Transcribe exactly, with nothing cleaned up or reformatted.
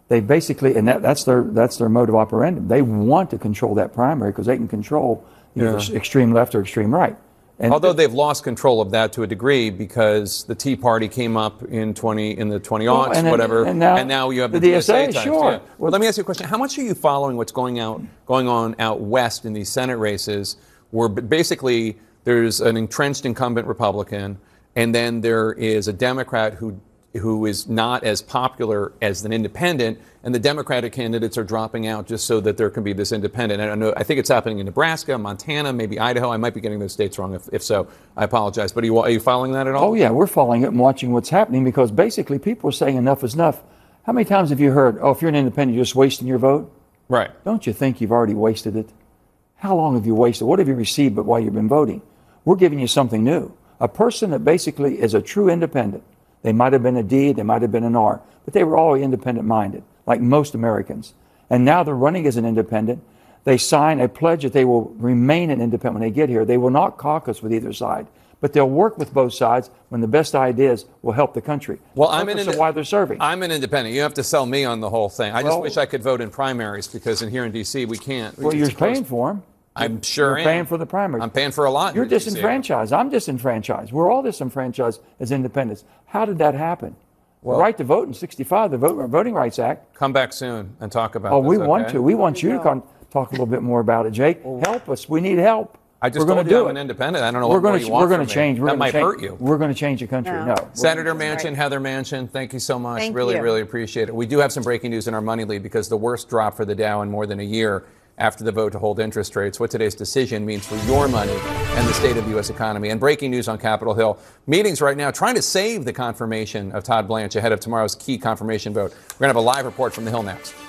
They basically, and that, that's their that's their mode of operandum. They want to control that primary because they can control either yeah. extreme left or extreme right. And although they've lost control of that to a degree because the Tea Party came up in twenty in the twenty aughts, well, whatever, and now, and now you have the, the D S A, D S A types. Sure. Yeah. Well, let me ask you a question: how much are you following what's going out going on out west in these Senate races, where basically there's an entrenched incumbent Republican, and then there is a Democrat who who is not as popular as an independent, and the Democratic candidates are dropping out just so that there can be this independent. And I know I think it's happening in Nebraska, Montana, maybe Idaho. I might be getting those states wrong. If, if so, I apologize. But are you, are you following that at all? Oh, yeah, we're following it and watching what's happening because basically people are saying enough is enough. How many times have you heard, oh, if you're an independent, you're just wasting your vote? Right. Don't you think you've already wasted it? How long have you wasted? What have you received but while you've been voting? We're giving you something new. A person that basically is a true independent. They might have been a D, they might have been an R, but they were all independent-minded, like most Americans. And now they're running as an independent. They sign a pledge that they will remain an independent when they get here. They will not caucus with either side, but they'll work with both sides when the best ideas will help the country. Well, I'm an ind- why they're serving. I'm an independent. You have to sell me on the whole thing. I well, just wish I could vote in primaries because in here in D C we can't. Well, you're paying for them. I'm sure You're am. paying for the primaries. I'm paying for a lot. You're disenfranchised. I'm disenfranchised. We're all disenfranchised as independents. How did that happen? Well, the right to vote in sixty-five, the Vote, Voting Rights Act. Come back soon and talk about oh, this. Oh, we okay? want to. We want you, you to come talk a little bit more about it, Jake. Well, help us. We need help. I just we're told you I'm it. an independent. I don't know we're what gonna, more you want We're going to from change. Me. We're that might change, hurt you. We're going to change the country. No. no. Senator Manchin, right. Heather Manchin, thank you so much. Thank really, you. really appreciate it. We do have some breaking news in our money lead because the worst drop for the Dow in more than a year after the vote to hold interest rates, what today's decision means for your money and the state of the U S economy. And breaking news on Capitol Hill. Meetings right now trying to save the confirmation of Todd Blanche ahead of tomorrow's key confirmation vote. We're going to have a live report from the Hill next.